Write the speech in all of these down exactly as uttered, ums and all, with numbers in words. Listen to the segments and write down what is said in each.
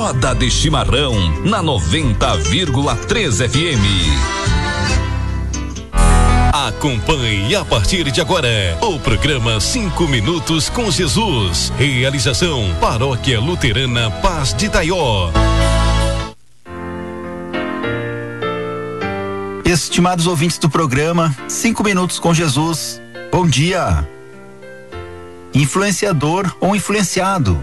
Roda de Chimarrão na noventa vírgula três F M. Acompanhe a partir de agora o programa Cinco Minutos com Jesus. Realização Paróquia Luterana Paz de Itaió. Estimados ouvintes do programa Cinco Minutos com Jesus, bom dia. Influenciador ou influenciado?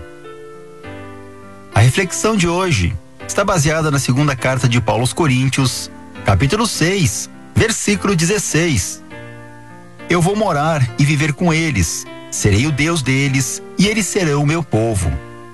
A reflexão de hoje está baseada na segunda carta de Paulo aos Coríntios, capítulo seis, versículo dezesseis. Eu vou morar e viver com eles, serei o Deus deles e eles serão o meu povo.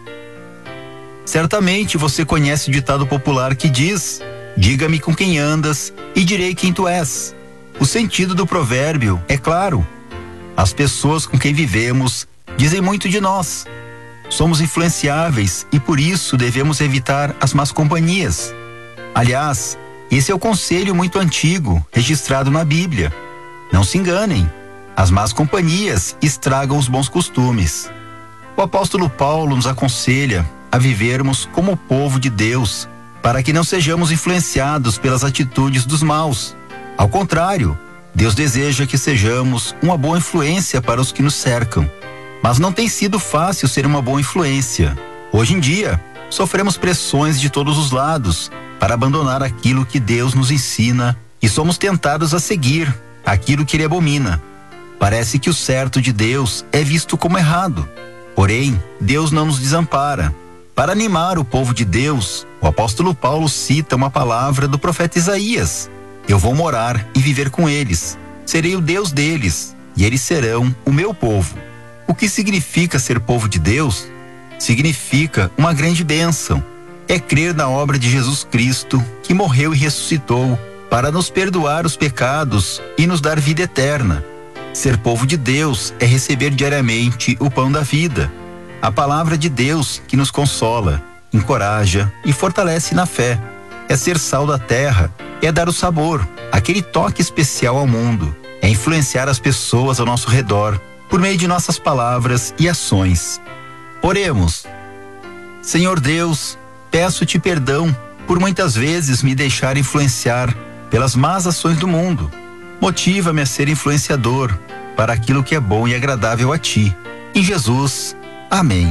Certamente você conhece o ditado popular que diz: diga-me com quem andas e direi quem tu és. O sentido do provérbio é claro. As pessoas com quem vivemos dizem muito de nós. Somos influenciáveis e por isso devemos evitar as más companhias. Aliás, esse é o conselho muito antigo, registrado na Bíblia. Não se enganem, as más companhias estragam os bons costumes. O apóstolo Paulo nos aconselha a vivermos como o povo de Deus, para que não sejamos influenciados pelas atitudes dos maus. Ao contrário, Deus deseja que sejamos uma boa influência para os que nos cercam. Mas não tem sido fácil ser uma boa influência. Hoje em dia, sofremos pressões de todos os lados para abandonar aquilo que Deus nos ensina e somos tentados a seguir aquilo que Ele abomina. Parece que o certo de Deus é visto como errado. Porém, Deus não nos desampara. Para animar o povo de Deus, o apóstolo Paulo cita uma palavra do profeta Isaías: eu vou morar e viver com eles, serei o Deus deles e eles serão o meu povo. O que significa ser povo de Deus? Significa uma grande bênção. É crer na obra de Jesus Cristo, que morreu e ressuscitou para nos perdoar os pecados e nos dar vida eterna. Ser povo de Deus é receber diariamente o pão da vida, a palavra de Deus que nos consola, encoraja e fortalece na fé. É ser sal da terra, é dar o sabor, aquele toque especial ao mundo, é influenciar as pessoas ao nosso redor, por meio de nossas palavras e ações. Oremos. Senhor Deus, peço-te perdão por muitas vezes me deixar influenciar pelas más ações do mundo. Motiva-me a ser influenciador para aquilo que é bom e agradável a ti. Em Jesus, amém.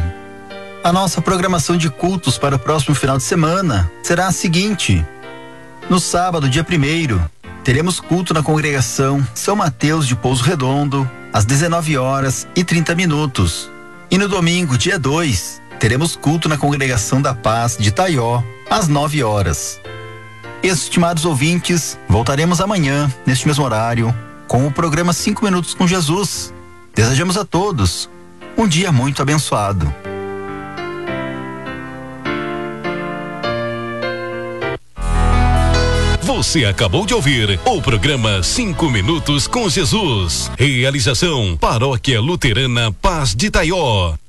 A nossa programação de cultos para o próximo final de semana será a seguinte: no sábado, dia primeiro, teremos culto na congregação São Mateus de Pouso Redondo, às dezenove horas e trinta minutos. E no domingo, dia dois, teremos culto na congregação da Paz de Itaió, às nove horas. Estimados ouvintes, voltaremos amanhã, neste mesmo horário, com o programa Cinco Minutos com Jesus. Desejamos a todos um dia muito abençoado. Você acabou de ouvir o programa Cinco Minutos com Jesus. Realização Paróquia Luterana Paz de Itaió.